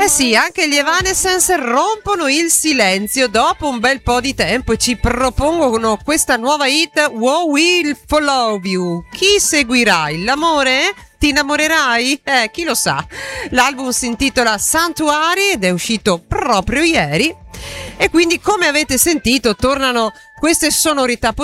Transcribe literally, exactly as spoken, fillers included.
Eh sì, anche gli Evanescence rompono il silenzio dopo un bel po' di tempo e ci propongono questa nuova hit, Who Will Follow You? Chi seguirai? L'amore? Ti innamorerai? Eh, chi lo sa. L'album si intitola Sanctuary ed è uscito proprio ieri e quindi, come avete sentito, tornano queste sonorità